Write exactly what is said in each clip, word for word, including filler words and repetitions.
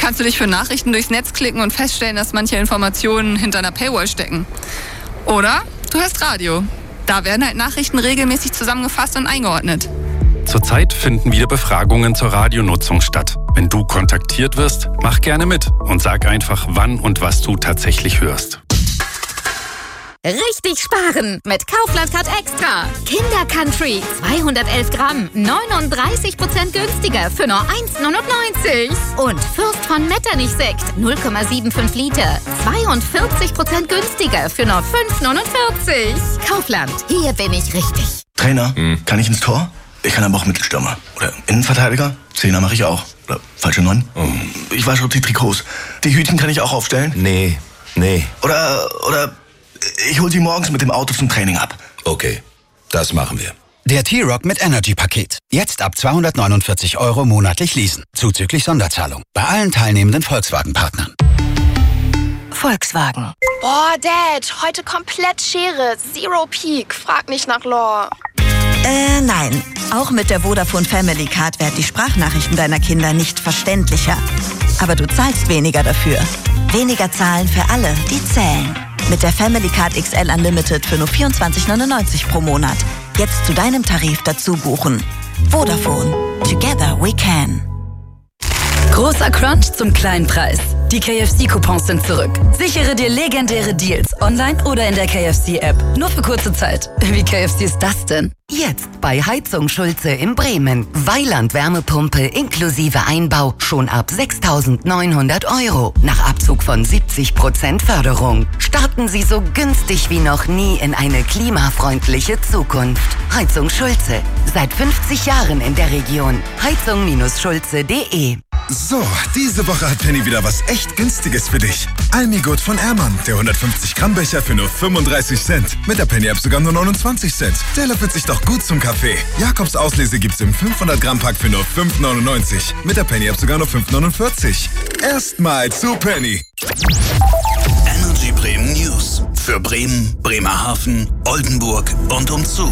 kannst du dich für Nachrichten durchs Netz klicken und feststellen, dass manche Informationen hinter einer Paywall stecken. Oder du hörst Radio. Da werden halt Nachrichten regelmäßig zusammengefasst und eingeordnet. Zurzeit finden wieder Befragungen zur Radionutzung statt. Wenn du kontaktiert wirst, mach gerne mit und sag einfach, wann und was du tatsächlich hörst. Richtig sparen mit Kaufland Card Extra. Kinder Country zweihundertelf Gramm, neununddreißig Prozent günstiger für nur eins neunundneunzig. Und Fürst von Metternich Sekt null Komma fünfundsiebzig Liter, zweiundvierzig Prozent günstiger für nur fünf neunundvierzig. Kaufland, hier bin ich richtig. Trainer, hm. kann ich ins Tor? Ich kann aber auch Mittelstürmer. Oder Innenverteidiger? Zehner mache ich auch. Oder falsche Neun? Oh. Ich wasche die Trikots. Die Hütchen kann ich auch aufstellen? Nee, nee. Oder, oder... Ich hol sie morgens mit dem Auto zum Training ab. Okay, das machen wir. Der T-Rock mit Energy-Paket. Jetzt ab zweihundertneunundvierzig Euro monatlich leasen. Zuzüglich Sonderzahlung. Bei allen teilnehmenden Volkswagen-Partnern. Volkswagen. Boah, Dad, heute komplett Schere. Zero Peak. Frag nicht nach Lore. Äh, nein. Auch mit der Vodafone Family Card werden die Sprachnachrichten deiner Kinder nicht verständlicher. Aber du zahlst weniger dafür. Weniger zahlen für alle, die zählen. Mit der Family Card X L Unlimited für nur vierundzwanzig neunundneunzig pro Monat. Jetzt zu deinem Tarif dazu buchen. Vodafone. Together we can. Großer Crunch zum kleinen Preis. Die K F C-Coupons sind zurück. Sichere dir legendäre Deals online oder in der K F C-App. Nur für kurze Zeit. Wie K F C ist das denn? Jetzt bei Heizung Schulze in Bremen. Weiland Wärmepumpe inklusive Einbau schon ab sechstausendneunhundert Euro. Nach Abzug von siebzig Prozent Förderung. Starten Sie so günstig wie noch nie in eine klimafreundliche Zukunft. Heizung Schulze. Seit fünfzig Jahren in der Region. heizung Schulze punkt de. So, diese Woche hat Penny wieder was echt Günstiges für dich. Almigut von Ehrmann, der hundertfünfzig Gramm Becher für nur fünfunddreißig Cent. Mit der Penny-App sogar nur neunundzwanzig Cent. Der läppelt sich doch gut zum Kaffee. Jakobs Auslese gibt's im fünfhundert Gramm Pack für nur fünf neunundneunzig. Mit der Penny-App sogar nur fünf neunundvierzig. Erstmal zu Penny. Energy Bremen News. Für Bremen, Bremerhaven, Oldenburg und umzu.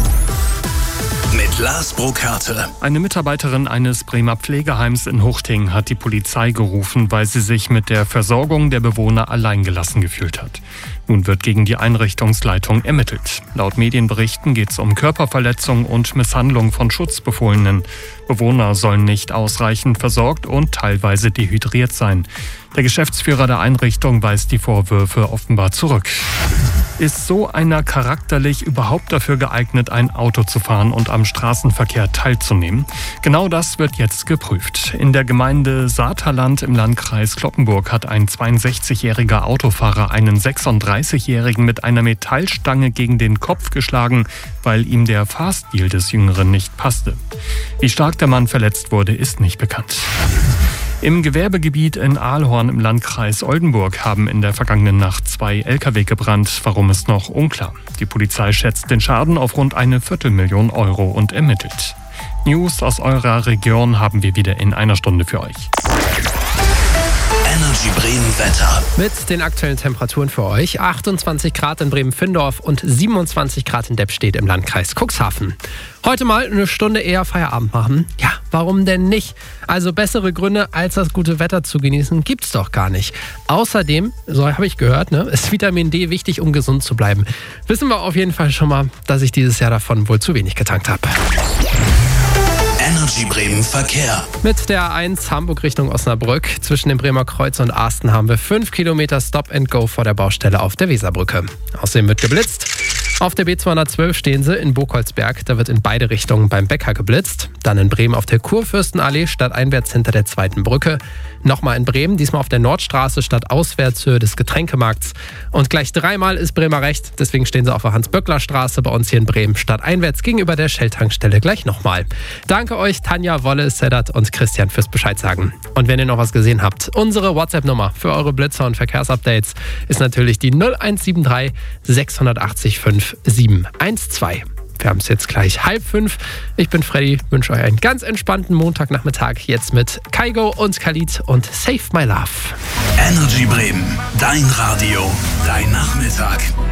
Mit Lars Burkhardt. Eine Mitarbeiterin eines Bremer Pflegeheims in Huchting hat die Polizei gerufen, weil sie sich mit der Versorgung der Bewohner alleingelassen gefühlt hat. Nun wird gegen die Einrichtungsleitung ermittelt. Laut Medienberichten geht es um Körperverletzung und Misshandlung von Schutzbefohlenen. Bewohner sollen nicht ausreichend versorgt und teilweise dehydriert sein. Der Geschäftsführer der Einrichtung weist die Vorwürfe offenbar zurück. Ist so einer charakterlich überhaupt dafür geeignet, ein Auto zu fahren und am Straßenverkehr teilzunehmen? Genau das wird jetzt geprüft. In der Gemeinde Saterland im Landkreis Cloppenburg hat ein zweiundsechzigjähriger Autofahrer einen sechsunddreißigjährigen mit einer Metallstange gegen den Kopf geschlagen, weil ihm der Fahrstil des Jüngeren nicht passte. Wie stark der Mann verletzt wurde, ist nicht bekannt. Im Gewerbegebiet in Aalhorn im Landkreis Oldenburg haben in der vergangenen Nacht zwei L K W gebrannt. Warum ist noch unklar. Die Polizei schätzt den Schaden auf rund eine Viertelmillion Euro und ermittelt. News aus eurer Region haben wir wieder in einer Stunde für euch. Energy Bremen Wetter. Mit den aktuellen Temperaturen für euch. achtundzwanzig Grad in Bremen-Findorf und siebenundzwanzig Grad in Deppstedt im Landkreis Cuxhaven. Heute mal eine Stunde eher Feierabend machen. Ja, warum denn nicht? Also bessere Gründe, als das gute Wetter zu genießen, gibt's doch gar nicht. Außerdem, so habe ich gehört, ne, ist Vitamin D wichtig, um gesund zu bleiben. Wissen wir auf jeden Fall schon mal, dass ich dieses Jahr davon wohl zu wenig getankt habe. Energy Bremen Verkehr. Mit der A eins Hamburg Richtung Osnabrück zwischen dem Bremer Kreuz und Asten haben wir fünf Kilometer Stop and Go vor der Baustelle auf der Weserbrücke. Außerdem wird geblitzt. Auf der B zweihundertzwölf stehen sie in Burgholzberg. Da wird in beide Richtungen beim Bäcker geblitzt. Dann in Bremen auf der Kurfürstenallee stadteinwärts hinter der zweiten Brücke. Nochmal in Bremen, diesmal auf der Nordstraße stadtauswärts Höhe des Getränkemarkts. Und gleich dreimal ist Bremer recht. Deswegen stehen sie auf der Hans-Böckler-Straße bei uns hier in Bremen stadteinwärts gegenüber der Shell-Tankstelle gleich nochmal. Danke euch, Tanja, Wolle, Sedat und Christian fürs Bescheid sagen. Und wenn ihr noch was gesehen habt, unsere WhatsApp-Nummer für eure Blitzer und Verkehrsupdates ist natürlich die null eins sieben drei sechs acht acht fünf sieben eins zwei. Wir haben es jetzt gleich halb fünf. Ich bin Freddy, wünsche euch einen ganz entspannten Montagnachmittag. Jetzt mit Kaigo und Khalid und Save My Love. Energy Bremen, dein Radio, dein Nachmittag.